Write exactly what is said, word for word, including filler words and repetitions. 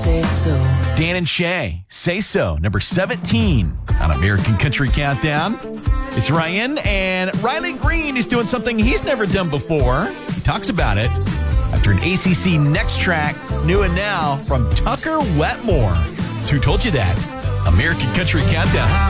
say so. Dan and Shay, Say So, number seventeen on American Country Countdown. It's Ryan, and Riley Green is doing something he's never done before. He talks about it after an A C C Next track, New and Now, from Tucker Wetmore. It's Who Told You That? American Country Countdown.